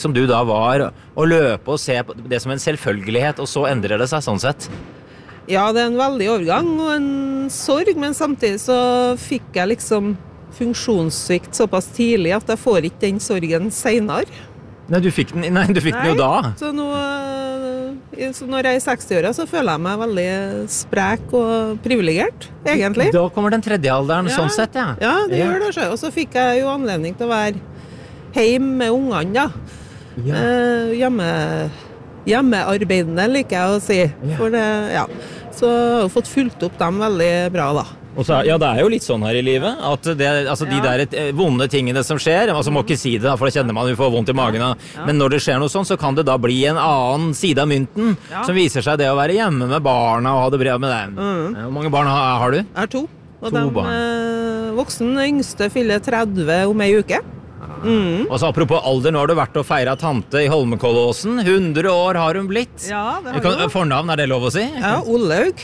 som du da var, å løpe og se på det som en selvfølgelighet, og så endrer det seg sånn sett? Ja, det en veldig overgang og en sorg, men samtidig så fikk jeg liksom funksjonssvikt såpass tidlig at jeg får ikke den sorgen senere. Nei, du fikk den jo da. Så nå, så når jeg 60-åra, så føler jeg meg veldig sprek og privilegert, egentlig. Da kommer den tredje alderen, sånn sett, ja. Ja, det gjør det. Og så fikk jeg jo anledning til å være hjemme med ungene, da. Ja. Hjemmearbeidende, liker jeg å si. Ja. For det, ja. Så jeg har fått fulgt opp dem veldig bra, da. Og så, ja, det jo litt sånn her i livet, at det, altså de der vonde tingene som skjer, altså må ikke si det, for da kjenner man jo får vondt i magen. Men når det skjer noe sånn, så kan det da bli en annen side av mynten, som viser seg det å være hjemme med barna og ha det bra med dem. Hvor mange barn har du? Jeg har 2. Og to de voksne, yngste fyller 30 om ei uke. Og så apropos alder, nå har du vært og feiret tante i Holmenkollåsen. 100 år har hun blitt. Ja, det har hun. Fornavn, det lov å si? Ja, Olaug.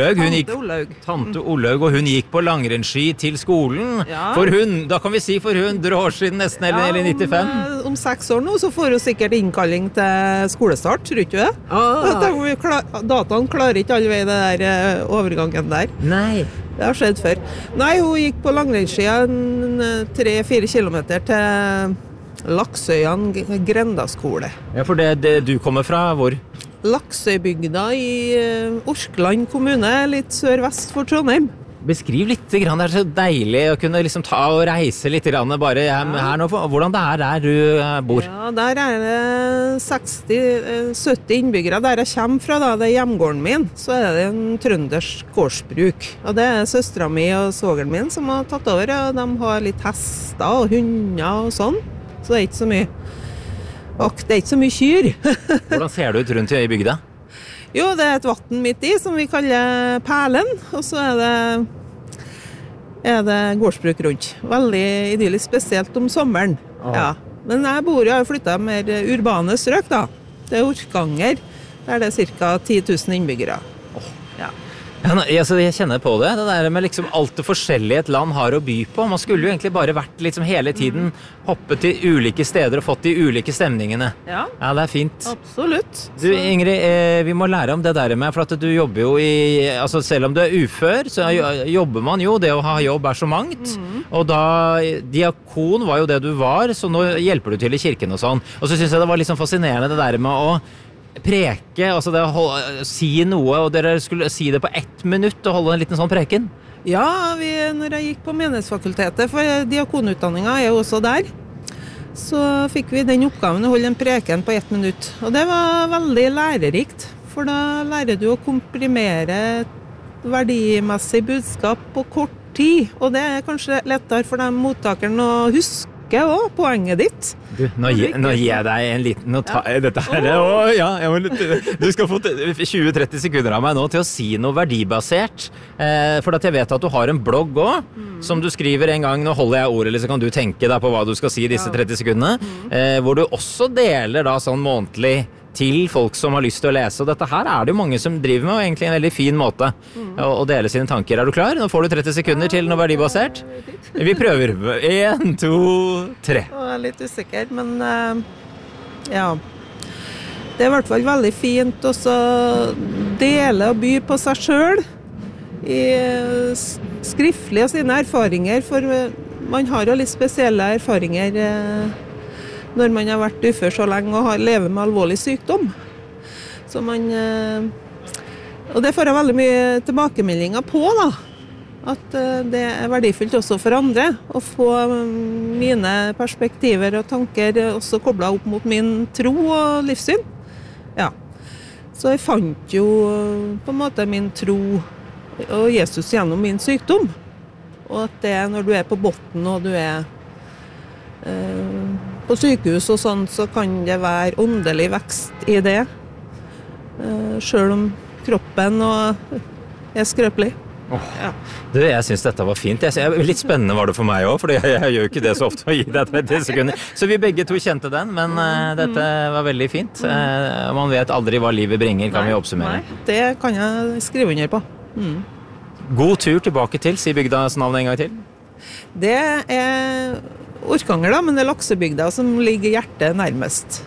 Tante Olaug, og hun gikk på langrennsski til skolen. Ja. For 100 år siden nesten, eller 95. Om 6 år nå, så får hun sikkert innkalling til skolestart, tror ikke du det? Dataen klarer ikke alle vei det der overgangen der. Nei. Det har skjedd før. Nei, hun gikk på langrennsski 3-4 kilometer til Laksøyan Grendaskole. Ja, for det du kommer fra, hvor? Laksøybygda i Orkland kommune, litt sør-vest for Trondheim. Beskriv litt grann, det så deilig å kunne liksom ta og reise litt grann bare her nå, hvordan det der du bor. Ja, der det 60-70 innbyggere der jeg kommer fra, da, det hjemgården min, så det en trøndersk gårdsbruk. Og det søstera mi og svogeren min som har tatt over, og de har litt hester og hunder og sånn, så det ikke så mye. Og det ikke så mye kyr. Hvordan ser det ut rundt i bygda? Jo, det et vatten midt i, som vi kaller Perlen, og så det gårdsbruk rundt. Veldig idyllisk, spesielt om sommeren. Ja. Men jeg har flyttet mer urbane strøk, da. Det Orkanger, der det ca. 10 000 innbyggere. Ja. Ja, jeg kjenner på det der med liksom alt det forskjellige et land har å by på. Man skulle jo egentlig bare vært liksom hele tiden hoppet til ulike steder og fått de ulike stemningene. Ja, det fint. Absolutt. Du, Ingrid, vi må lære om det der med, for at du jobber jo altså selv om du ufør, så jobber man jo, det å ha jobb så mangt. Og da, diakon var jo det du var, så nå hjelper du til i kirken og sånn. Og så synes jeg det var liksom fascinerende det der med å preke, altså det å si noe, og dere skulle si det på 1 minutt og holde en liten sånn preken? Ja, når jeg gikk på menighetsfakultetet, for diakonutdanningen jo også der, så fikk vi den oppgaven å holde en preken på 1 minutt. Og det var veldig lærerikt, for da lærer du å komprimere et verdimessig budskap på kort tid, og det kanskje lettere for den mottakeren å huske også, poenget ditt. Du, nå gir jeg deg en liten dette her, du skal få 20-30 sekunder av meg nå til å si noe verdibasert, for at jeg vet at du har en blogg også, som du skriver en gang, nå holder jeg ordet, så kan du tenke deg på hva du skal si i disse 30 sekundene, hvor du også deler da sånn månedlig til folk som har lyst til å lese, og dette her det jo mange som driver med, og egentlig en veldig fin måte å dele sine tanker. Du klar? Nå får du 30 sekunder til noe verdibasert. Vi prøver. 1, 2, 3. Jeg litt usikker, men ja. Det i hvert fall veldig fint å dele og by på seg selv i skriftlig og sine erfaringer, for man har jo litt spesielle erfaringer når man har vært ufør så lenge og lever med alvorlig sykdom. Så og det får jeg veldig mye tilbakemeldinger på, da. At det verdifullt også for andre å få mine perspektiver og tanker også koblet opp mot min tro og livssyn. Ja. Så jeg fant jo på en måte min tro og Jesus gjennom min sykdom. Og at det når du på botten og du på sykehus og sånn, så kan det være åndelig vekst i det, selv om kroppen skrøpelig. Ja. Du, jeg synes dette var fint. Litt spennende var det for meg også, for jeg gjør jo ikke det så ofte å gi deg 30 sekunder. Så vi begge to kjente den, men dette var veldig fint. Man vet aldri hva livet bringer, kan vi oppsummere. Nei, det kan jeg skrive under på. God tur tilbake til, si bygdas navn en gang til. Det Orkanger da, men det Laksebygda som ligger hjertet nærmest.